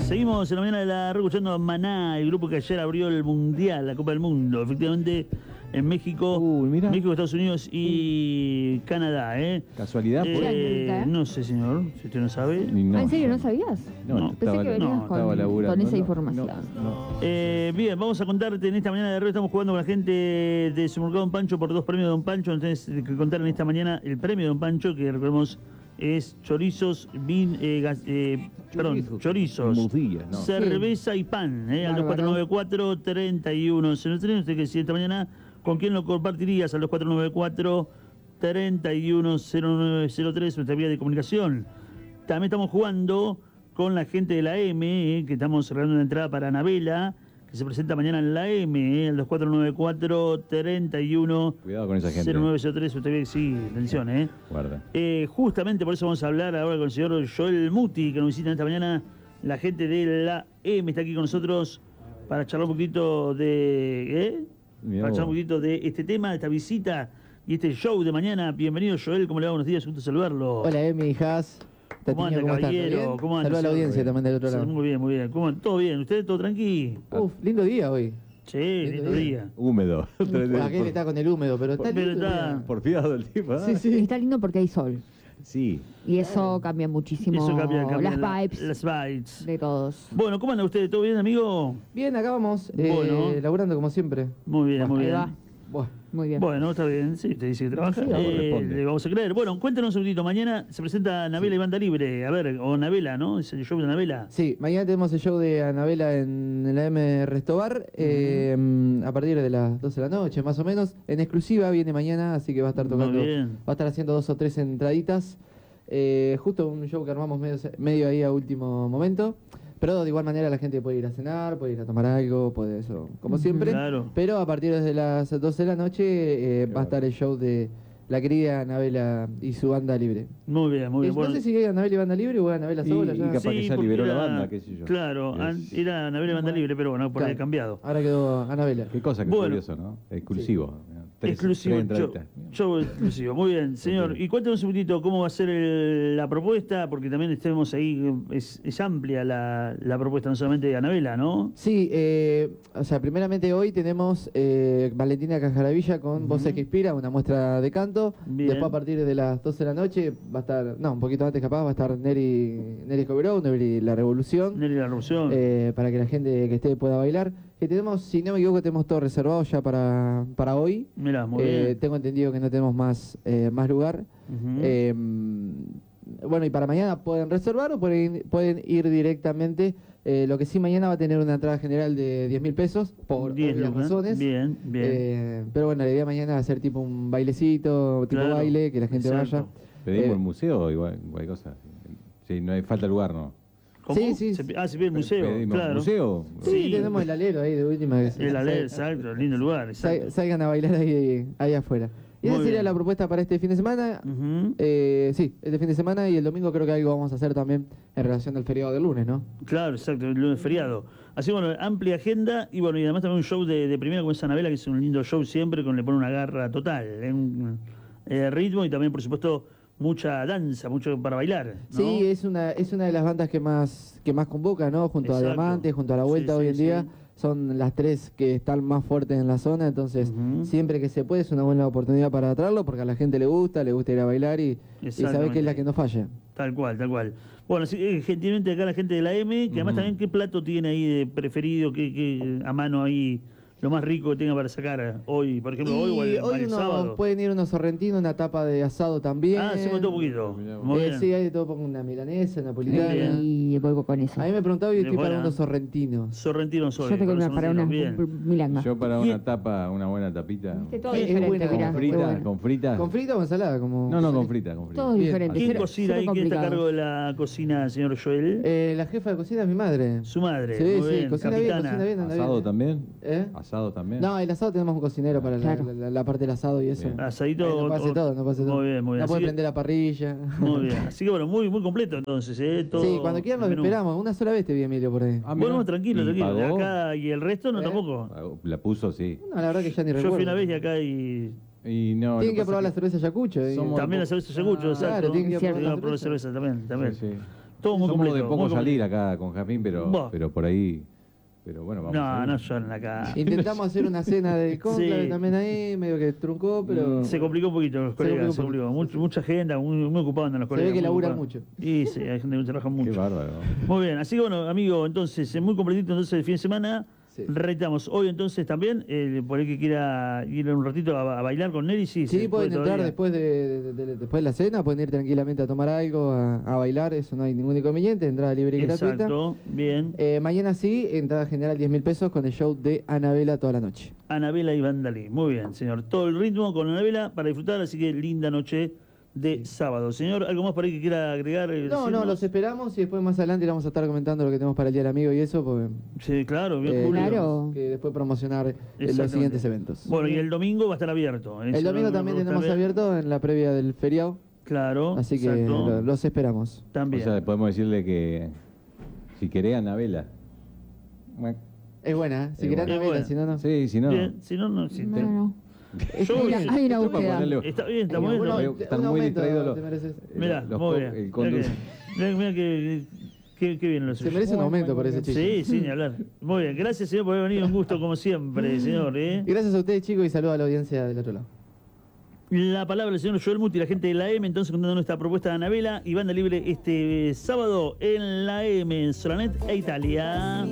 Seguimos en la mañana de la red escuchando a Maná, el grupo que ayer abrió el Mundial, la Copa del Mundo, efectivamente en México, Mira. México, Estados Unidos y Canadá, ¿Casualidad? No sé, señor, si usted no sabe. No, ¿En serio no sabías? No, Pensé que venías estaba laburando. con esa información. Bien, vamos a contarte en esta mañana de red, estamos jugando con la gente de Supermercado Don Pancho por 2 premios de Don Pancho. Entonces, que contar en esta mañana el premio de Don Pancho, que recordemos es chorizos, chorizos, Mudillas, ¿no? cerveza y pan, al 2494-3103. Usted que decide esta mañana con quién lo compartirías al 2494-310903, nuestra vía de comunicación. También estamos jugando con la gente de la M, que estamos regalando una entrada para Anabela, que se presenta mañana en la M, al 2494-310903. Cuidado con esa gente. Usted ve que sí, atención, Guarda. Justamente por eso vamos a hablar ahora con el señor Joel Muti, que nos visita esta mañana. La gente de la M está aquí con nosotros para charlar un poquito de... para charlar un poquito de este tema, de esta visita y este show de mañana. Bienvenido, Joel, ¿cómo le va? Buenos días, gusto saludarlo. Hola, Emi, Haz. ¿Cómo anda, caballero? ¿Cómo anda? Saludos a la audiencia también del otro lado. Muy bien, muy bien. ¿Todo bien? ¿Usted todo tranquilo? Uf, lindo día hoy. Sí, lindo día. Húmedo. Aquel está con el húmedo, pero está lindo. Porfiado el tipo. Sí, sí. Está lindo porque hay sol. Sí. Y eso cambia muchísimo Eso cambia las vibes las vibes de todos. Bueno, ¿cómo anda usted? ¿Todo bien, amigo? Bien, acá vamos, Bueno. laburando como siempre. Muy bien, muy Ahí bien. va. Buah. Muy bien. Bueno, está bien, sí, usted dice que trabaja, Sí, responde. le vamos a creer. Bueno, cuéntanos un poquito, mañana se presenta Anabela y Banda Libre, a ver, o Anabela, ¿no? Es el show de Anabela. Sí, mañana tenemos el show de Anabela en la M Restobar, a partir de las 12 de la noche, más o menos. En exclusiva viene mañana, así que va a estar tocando, Muy bien. va a estar haciendo 2 o 3 entraditas. Justo un show que armamos medio ahí a último momento. Pero de igual manera la gente puede ir a cenar, puede ir a tomar algo, puede eso, como siempre. Claro. Pero a partir de las 12 de la noche va a estar el show de la querida Anabela y su Banda Libre. Muy bien, muy bien. No sé si es Anabela y Banda Libre o Anabela sola. Y Ya. capaz que ya porque liberó la era- banda, qué sé yo. Claro, era Anabela y Banda Libre, pero bueno, por ahí Claro. cambiado. Ahora quedó Anabela. Qué cosa que Bueno. curioso, ¿no? Exclusivo. Exclusivo, Tres entraditas. show exclusivo. Muy bien, señor. Ok. Y cuéntanos un poquitito cómo va a ser la propuesta, porque también estemos ahí, es amplia la propuesta, no solamente de Anabela, ¿no? Sí, o sea, primeramente hoy tenemos Valentina Cajaravilla con Voces que Inspira, una muestra de canto. Bien. Después a partir de las 12 de la noche va a estar, no, un poquito antes capaz, va a estar Neri Cobró, Neri La Revolución. Nelly La Revolución. Para que la gente que esté pueda bailar. Que tenemos, si no me equivoco, tenemos todo reservado ya para hoy. Mirá, muy bien. Tengo entendido que no tenemos más lugar. Ujú. Bueno, y para mañana pueden reservar o pueden ir directamente. Lo que sí, mañana va a tener una entrada general de 10.000 pesos por 10 obvias lucas. razones. Bien, bien. Pero bueno, la idea mañana es hacer tipo un bailecito, tipo Claro, baile, que la gente exacto. Pedimos Eh, el museo, igual cosa. Sí, no hay falta lugar, ¿no? ¿Cómo? sí, sí. Se pide el museo, Pedimos claro. museo. Sí, Sí. tenemos el alero ahí de última vez. El alero, exacto, lindo lugar, exacto. Salgan a bailar ahí afuera. Y esa Muy sería bien. la propuesta para este fin de semana. Ujú. Sí, este fin de semana y el domingo creo que algo vamos a hacer también en relación al feriado del lunes, ¿no? Claro, exacto, el lunes feriado. Así bueno, amplia agenda y bueno, y además también un show de primera con esa Anabela, que es un lindo show siempre, con le pone una garra total, un ritmo y también, por supuesto, mucha danza, mucho para bailar, ¿no? Sí, es una de las bandas que más convoca, ¿no? Junto Exacto. a Diamante, junto a La Vuelta Sí, hoy sí, en día. sí. Son las 3 que están más fuertes en la zona, entonces Ujú. siempre que se puede es una buena oportunidad para traerlo porque a la gente le gusta ir a bailar y sabe que es la que no falla. Tal cual, tal cual. Bueno, sí, gentilmente acá la gente de la M, que además también qué plato tiene ahí de preferido, que a mano ahí, lo más rico que tenga para sacar hoy, por ejemplo, hoy o el sábado. Pueden ir unos sorrentinos, una tapa de asado también. Ah, se contó un poquito. Muy bien. Sí, hay de todo, pongo una milanesa, napolitana. Bien. Y voy con eso. A mí me preguntaba y Es estoy para buena. unos sorrentinos. Sorrentino soy. Yo tengo pero para una bien. milanga. Yo para Bien. una tapa, una buena tapita. Viste, todo Es diferente, buena, mirá, con qué Frita, bueno. con frita. ¿Con frita o ensalada? Como... No, con frita, con frita. Todo Bien. diferente. ¿Quién cero- cocina cero ahí? ¿Quién está a complicado. cargo de la cocina, señor Joel? La jefa de cocina es mi madre. Su madre. Sí, muy sí, bien, cocina capitana. bien, anda ¿Asado bien. también? ¿Eh? ¿Asado también? No, el asado tenemos un cocinero para Claro. la parte del asado y eso. Bien. Asadito. No pase todo, no pase todo. Muy bien, muy bien. No Así puede que- prender la parrilla. Muy bien. Así que bueno, muy, muy completo entonces, Todo Sí, cuando quieran los el menú. esperamos. Una sola vez te vi, Emilio, por ahí. Ah, mirá. Bueno, tranquilo, ¿Y tranquilo. pagó? Acá y el resto no ¿Eh? tampoco. La puso, sí. No, la verdad que ya ni Yo recuerdo. fui una vez y acá y Y no, Tienen lo que probar la pasa cerveza Yacucho. Somos- también la cerveza Segucho, Ah, exacto. claro, tienen que Cierto. probar Probar la cerveza también. Sí, sí. Todo muy Somos completo. de muy poco completo. salir acá con Jazmín, Buah. pero por ahí. Pero bueno, vamos a No, ir. no son acá. Intentamos hacer una cena de cónclave Sí. también ahí, medio que truncó, pero... Se complicó un poquito los colegas, se complicó. Mucha gente, muy ocupados andan los Se colegas. ve que muy laburan ocupados. mucho. Y sí, hay gente que trabaja Qué mucho. bárbaro. Muy bien, así que bueno, amigo, entonces, muy completito entonces el fin de semana. Sí. Reitamos, hoy entonces también, por ahí que quiera ir un ratito a bailar con Nelly, sí. Sí, se pueden puede entrar todavía. después de la cena, pueden ir tranquilamente a tomar algo, a bailar, eso no hay ningún inconveniente, entrada libre y gratuita. Exacto, bien. Mañana sí, entrada general 10.000 pesos con el show de Anabela toda la noche. Anabela y Vandalí. Muy bien, señor. Todo el ritmo con Anabela para disfrutar, así que linda noche de sábado. Señor, ¿algo más por ahí que quiera agregar? No, decirnos? los esperamos y después más adelante vamos a estar comentando lo que tenemos para el Día del Amigo y eso, porque Sí, claro, bien, Julio. Claro. que después promocionar los Exactamente. siguientes eventos. Bueno, y el domingo va a estar abierto. El domingo también tenemos abierto en la previa del feriado, Claro, así que exacto. los esperamos. También. O sea, podemos decirle que si querés Anabela. Es buena, ¿eh? Si Es querés buena. Anabela, buena. si no, no. Sí, si no. Bien, si no, no. Si te- Bueno, Yo hay una, hay una Esto para búsqueda. ponerle- Está bien, está Hay muy uno- bien. Están un muy aumento distraídos los- te mereces. Mirá, los muy co- bien. el conductor. Mirá qué bien lo Se suyo. merece un aumento por ese chico. Sí, sí, ni hablar. Muy bien, gracias señor por haber venido, un gusto como siempre, señor. Y gracias a ustedes, chicos, y saludos a la audiencia del otro lado. La palabra del señor Joel Muti, la gente de la M, entonces contando nuestra propuesta de Anabela y banda libre este sábado en la M, en Solanet e Italia.